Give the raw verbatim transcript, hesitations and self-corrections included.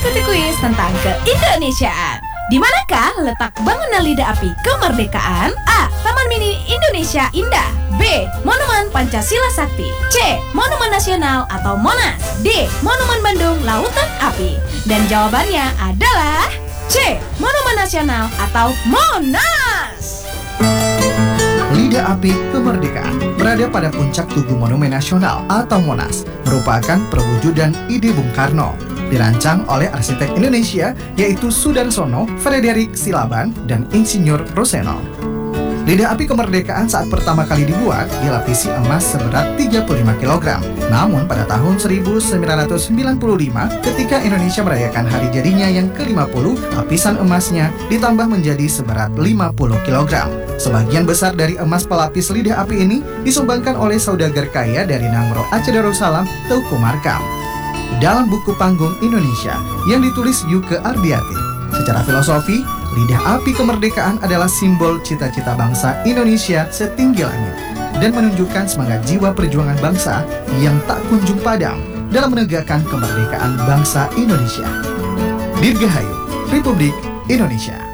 mengikuti kuis tentang keindonesiaan. Di manakah letak bangunan lidah api kemerdekaan? A. Taman Mini Indonesia Indah. B. Monumen Pancasila Sakti. C. Monumen Nasional atau Monas. D. Monumen Bandung Lautan Api. Dan jawabannya adalah C. Monumen Nasional atau Monas. Lidah Api Kemerdekaan berada pada puncak Tugu Monumen Nasional atau Monas, merupakan perwujudan ide Bung Karno. Dirancang oleh arsitek Indonesia yaitu Sudarsono, Frederik Silaban, dan Insinyur Roseno. Lidah Api Kemerdekaan saat pertama kali dibuat dilapisi emas seberat tiga puluh lima kilogram. Namun pada tahun seribu sembilan ratus sembilan puluh lima ketika Indonesia merayakan hari jadinya yang ke lima puluh, lapisan emasnya ditambah menjadi seberat lima puluh kilogram. Sebagian besar dari emas pelapis lidah api ini disumbangkan oleh saudagar kaya dari Nangro Aceh Darussalam, Teuku Markam. Dalam buku Panggung Indonesia yang ditulis Yuke Ardiati, secara filosofi, lidah api kemerdekaan adalah simbol cita-cita bangsa Indonesia setinggi langit dan menunjukkan semangat jiwa perjuangan bangsa yang tak kunjung padam dalam menegakkan kemerdekaan bangsa Indonesia. Dirgahayu Republik Indonesia.